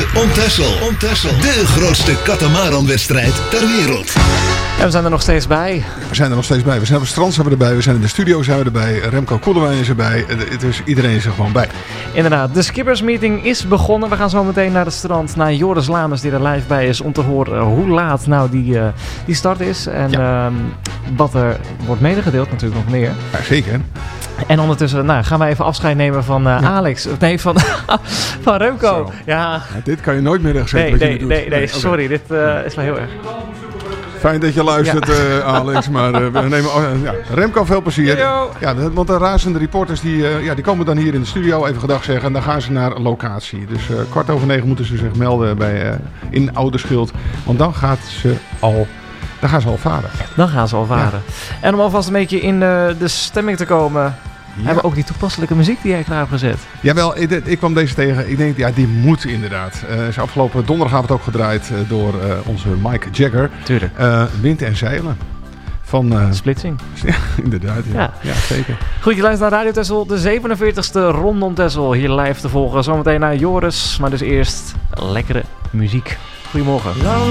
om Texel. De grootste katamaranwedstrijd ter wereld. En we zijn er nog steeds bij. We zijn er nog steeds bij. We zijn op het strand zijn we erbij. We zijn in de studio zijn we erbij. Remco Koelewijn is erbij. Dus iedereen is er gewoon bij. Inderdaad, de skippersmeeting is begonnen. We gaan zo meteen naar het strand, naar Joris Lamers die er live bij is om te horen hoe laat nou die start is. En wat er wordt medegedeeld natuurlijk nog meer. Ja, zeker. En ondertussen gaan wij even afscheid nemen van Alex. Nee, van Remco. Zo. Ja. Dit kan je nooit meer rechtzetten. Nee, sorry. Dit is wel heel erg. Fijn dat je luistert, Alex. Maar we nemen Remco, veel plezier. Ja, want de razende reporters die komen dan hier in de studio even gedag zeggen. En dan gaan ze naar locatie. Dus 9:15 moeten ze zich melden in Ouderschild. Want dan gaan ze al varen. Dan gaan ze al varen. Ja. En om alvast een beetje in de stemming te komen, hebben we ook die toepasselijke muziek die jij klaar hebt gezet. Jawel, ik kwam deze tegen. Ik denk, die moet inderdaad. Is afgelopen donderdagavond ook gedraaid door onze Mike Jagger. Tuurlijk. Wind en zeilen. Van Splitsing. Ja, inderdaad. Ja, zeker. Goed, je luistert naar Radio Texel, de 47e Rondom Texel. Hier live te volgen. Zometeen naar Joris, maar dus eerst lekkere muziek. Goedemorgen.